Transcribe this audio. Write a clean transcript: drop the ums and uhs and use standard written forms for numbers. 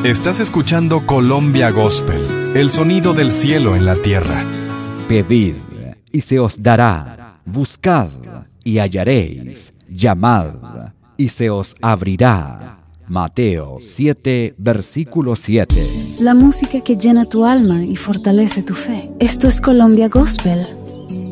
Estás escuchando Colombia Gospel, el sonido del cielo en la tierra. Pedid y se os dará, buscad y hallaréis, llamad y se os abrirá. Mateo 7, versículo 7. La música que llena tu alma y fortalece tu fe. Esto es Colombia Gospel